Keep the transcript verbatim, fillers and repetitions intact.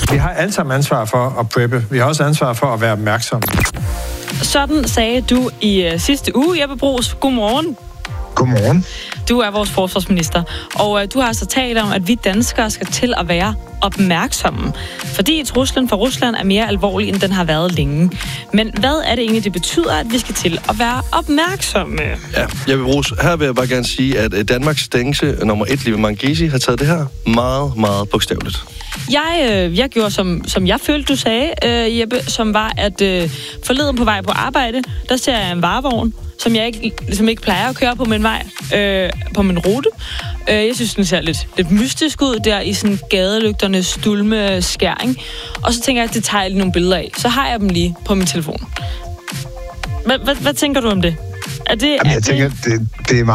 Vi har alle sammen ansvar for at preppe. Vi har også ansvar for at være opmærksomme. Sådan sagde du i uh, sidste uge, Jeppe Bruus. Godmorgen. Godmorgen. Du er vores forsvarsminister, og uh, du har altså talt om, at vi danskere skal til at være opmærksomme. Fordi truslen fra Rusland er mere alvorlig, end den har været længe. Men hvad er det egentlig, det betyder, at vi skal til at være opmærksomme? Ja, Jeppe Bruus, her vil jeg bare gerne sige, at Danmarks stængse nummer et, Liva Mangesi, har taget det her meget, meget bogstaveligt. Jeg, øh, jeg gjorde, som, som jeg følte, du sagde, øh, Jeppe, som var, at øh, forleden på vej på arbejde, der ser jeg en varevogn, som jeg ikke, ligesom ikke plejer at køre på min vej, øh, på min rute. Øh, jeg synes, den ser lidt, lidt mystisk ud der i sådan gadelygternes stulme skæring. Og så tænker jeg, at det tager jeg lige nogle billeder af. Så har jeg dem lige på min telefon. Hvad, hvad, hvad tænker du om det? Er det Jamen, jeg er tænker, det... det, det er